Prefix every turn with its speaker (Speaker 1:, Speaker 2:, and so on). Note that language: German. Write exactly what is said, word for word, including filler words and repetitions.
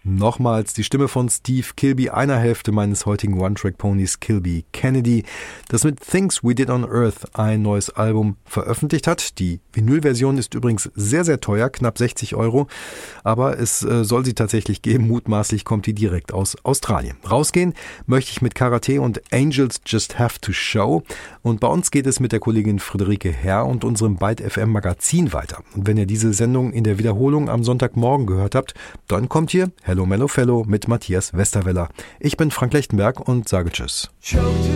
Speaker 1: Nochmals die Stimme von Steve Kilbey, einer Hälfte meines heutigen One-Track-Ponys Kilbey Kennedy, das mit Things We Did on Earth ein neues Album veröffentlicht hat. Die Vinylversion ist übrigens sehr, sehr teuer, knapp sechzig Euro, aber es äh, soll sie tatsächlich geben. Mutmaßlich kommt die direkt aus Australien. Rausgehen möchte ich mit Karate und Angels Just Have to Show, und bei uns geht es mit der Kollegin Friederike Herr und unserem Byte F M Magazin weiter. Und wenn ihr diese Sendung in der Wiederholung am Sonntagmorgen gehört habt, dann kommt hier Hello Mellow Fellow mit Matthias Westerweller. Ich bin Frank Lechtenberg und sage Tschüss.